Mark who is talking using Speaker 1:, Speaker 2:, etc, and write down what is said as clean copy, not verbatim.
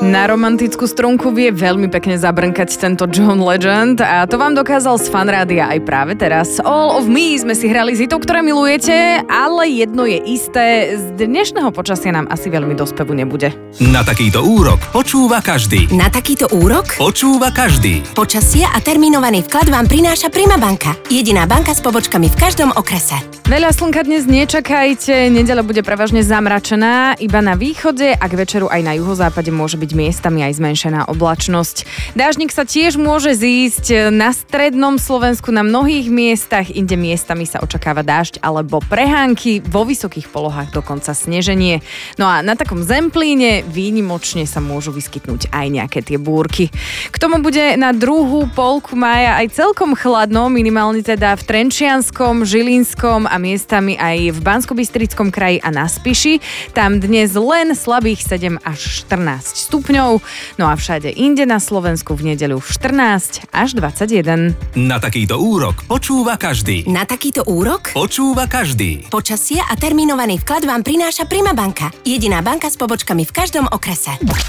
Speaker 1: Na romantickú strunku vie veľmi pekne zabrnkať tento John Legend a to vám dokázal z Fanrádia aj práve teraz. All of Me sme si hrali s hitou, ktoré milujete, ale jedno je isté, z dnešného počasia nám asi veľmi do spevu nebude.
Speaker 2: Na takýto úrok počúva každý.
Speaker 3: Na takýto úrok
Speaker 2: Počúva každý.
Speaker 3: počasie a termínovaný vklad vám prináša Prima banka. Jediná banka s pobočkami v každom okrese.
Speaker 1: Veľa slnka dnes nečakajte, nedeľa bude prevažne zamračená, iba na východe a k večeru aj na juhozápade môže byť miestami aj zmenšená oblačnosť. Dážnik sa tiež môže zísť na strednom Slovensku na mnohých miestach, inde miestami sa očakáva dážď alebo prehánky, vo vysokých polohách dokonca sneženie. No a na takom zemplíne výnimočne sa môžu vyskytnúť aj nejaké tie búrky. K tomu bude na druhú polku mája aj celkom chladno, minimálne teda v Trenčianskom, Žilinskom a miestami aj v Banskobystrickom kraji a na Spiši. Tam dnes len slabých 7 až 14 stupňov, no a všade inde na Slovensku v nedeľu 14 až 21.
Speaker 2: Na takýto úrok počúva každý.
Speaker 3: Na takýto úrok
Speaker 2: Počúva každý.
Speaker 3: počasie a termínovaný vklad vám prináša Prima banka. Jediná banka s pobočkami v každom okrese.